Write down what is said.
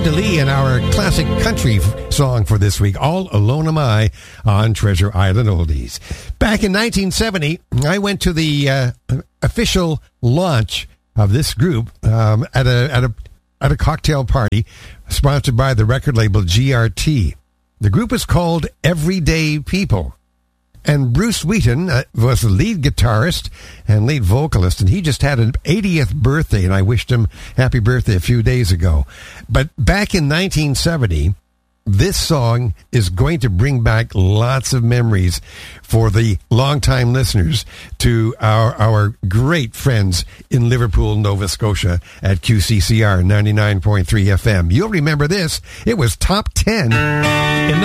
Brenda Lee and our classic country song for this week, All Alone Am I, on Treasure Island Oldies. Back in 1970, I went to the official launch of this group at a cocktail party sponsored by the record label GRT. The group is called Everyday People. And Bruce Wheaton was the lead guitarist and lead vocalist, and he just had an 80th birthday, and I wished him happy birthday a few days ago. But back in 1970, this song is going to bring back lots of memories for the longtime listeners to our great friends in Liverpool, Nova Scotia at QCCR 99.3 FM. You'll remember this. It was top 10 in